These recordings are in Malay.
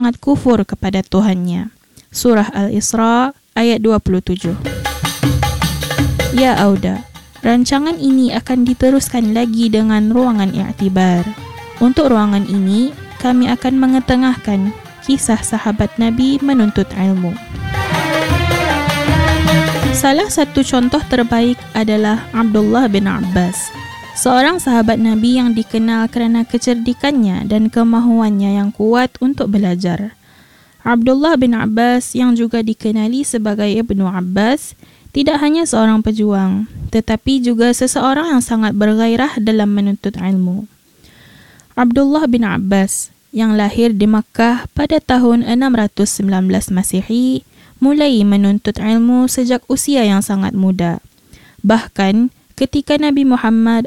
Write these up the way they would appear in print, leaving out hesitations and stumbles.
sangat kufur kepada Tuhannya. Surah Al-Isra ayat 27. Ya Auda, rancangan ini akan diteruskan lagi dengan ruangan i'tibar. Untuk ruangan ini, kami akan mengetengahkan kisah sahabat Nabi menuntut ilmu. Salah satu contoh terbaik adalah Abdullah bin Abbas, seorang sahabat Nabi yang dikenal kerana kecerdikannya dan kemahuannya yang kuat untuk belajar. Abdullah bin Abbas yang juga dikenali sebagai Ibnu Abbas tidak hanya seorang pejuang, tetapi juga seseorang yang sangat bergairah dalam menuntut ilmu. Abdullah bin Abbas yang lahir di Makkah pada tahun 619 Masihi mulai menuntut ilmu sejak usia yang sangat muda. Bahkan ketika Nabi Muhammad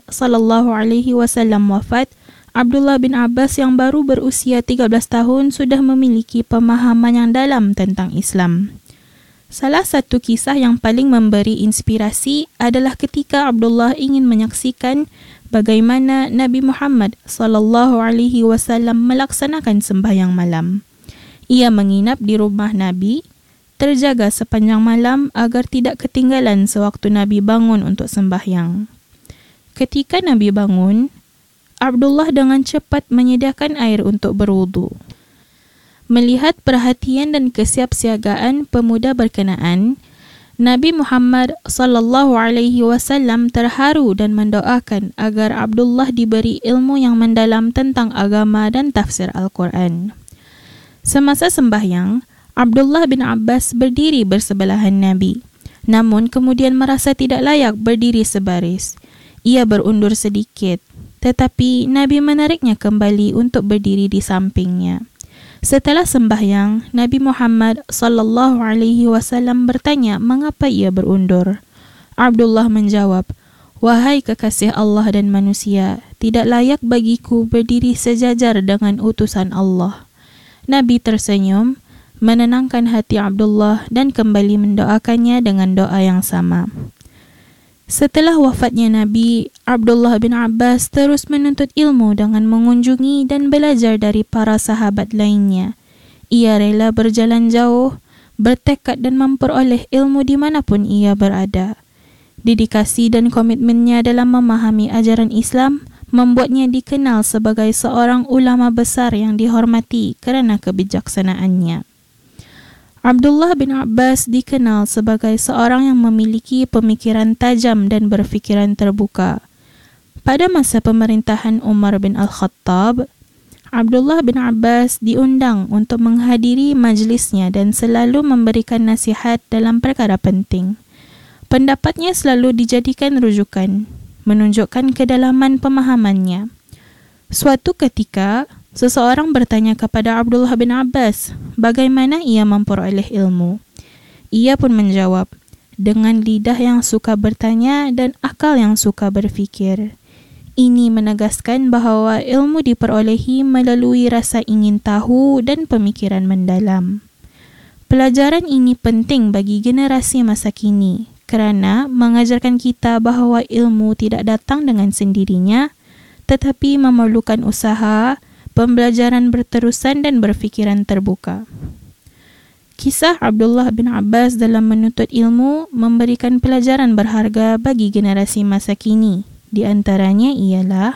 SAW wafat, Abdullah bin Abbas yang baru berusia 13 tahun sudah memiliki pemahaman yang dalam tentang Islam. Salah satu kisah yang paling memberi inspirasi adalah ketika Abdullah ingin menyaksikan bagaimana Nabi Muhammad SAW melaksanakan sembahyang malam. Ia menginap di rumah Nabi, terjaga sepanjang malam agar tidak ketinggalan sewaktu Nabi bangun untuk sembahyang. Ketika Nabi bangun, Abdullah dengan cepat menyediakan air untuk berwudu. Melihat perhatian dan kesiapsiagaan pemuda berkenaan, Nabi Muhammad SAW terharu dan mendoakan agar Abdullah diberi ilmu yang mendalam tentang agama dan tafsir Al-Quran. Semasa sembahyang, Abdullah bin Abbas berdiri bersebelahan Nabi, namun kemudian merasa tidak layak berdiri sebaris. Ia berundur sedikit, tetapi Nabi menariknya kembali untuk berdiri di sampingnya. Setelah sembahyang, Nabi Muhammad SAW bertanya mengapa ia berundur. Abdullah menjawab, "Wahai kekasih Allah dan manusia, tidak layak bagiku berdiri sejajar dengan utusan Allah." Nabi tersenyum, menenangkan hati Abdullah dan kembali mendoakannya dengan doa yang sama. Setelah wafatnya Nabi, Abdullah bin Abbas terus menuntut ilmu dengan mengunjungi dan belajar dari para sahabat lainnya. Ia rela berjalan jauh, bertekad dan memperoleh ilmu dimanapun ia berada. Dedikasi dan komitmennya dalam memahami ajaran Islam membuatnya dikenal sebagai seorang ulama besar yang dihormati kerana kebijaksanaannya. Abdullah bin Abbas dikenal sebagai seorang yang memiliki pemikiran tajam dan berfikiran terbuka. Pada masa pemerintahan Umar bin Al-Khattab, Abdullah bin Abbas diundang untuk menghadiri majlisnya dan selalu memberikan nasihat dalam perkara penting. Pendapatnya selalu dijadikan rujukan, menunjukkan kedalaman pemahamannya. Suatu ketika, seseorang bertanya kepada Abdullah bin Abbas bagaimana ia memperoleh ilmu. Ia pun menjawab, dengan lidah yang suka bertanya dan akal yang suka berfikir. Ini menegaskan bahawa ilmu diperolehi melalui rasa ingin tahu dan pemikiran mendalam. Pelajaran ini penting bagi generasi masa kini kerana mengajarkan kita bahawa ilmu tidak datang dengan sendirinya, tetapi memerlukan usaha, pembelajaran berterusan dan berfikiran terbuka. Kisah Abdullah bin Abbas dalam menuntut ilmu memberikan pelajaran berharga bagi generasi masa kini. Di antaranya ialah: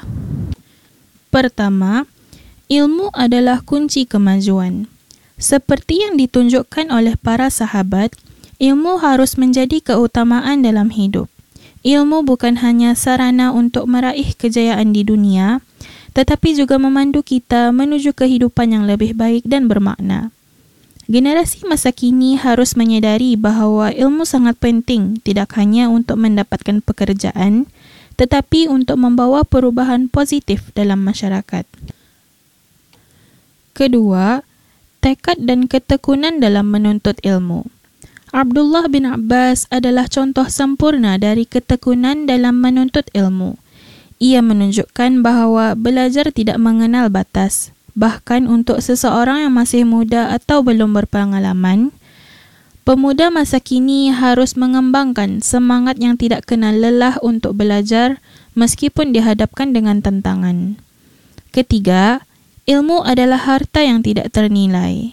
pertama, ilmu adalah kunci kemajuan. Seperti yang ditunjukkan oleh para sahabat, ilmu harus menjadi keutamaan dalam hidup. Ilmu bukan hanya sarana untuk meraih kejayaan di dunia, tetapi juga memandu kita menuju kehidupan yang lebih baik dan bermakna. Generasi masa kini harus menyedari bahawa ilmu sangat penting tidak hanya untuk mendapatkan pekerjaan, tetapi untuk membawa perubahan positif dalam masyarakat. Kedua, tekad dan ketekunan dalam menuntut ilmu. Abdullah bin Abbas adalah contoh sempurna dari ketekunan dalam menuntut ilmu. Ia menunjukkan bahawa belajar tidak mengenal batas. Bahkan untuk seseorang yang masih muda atau belum berpengalaman, pemuda masa kini harus mengembangkan semangat yang tidak kenal lelah untuk belajar meskipun dihadapkan dengan tantangan. Ketiga, ilmu adalah harta yang tidak ternilai.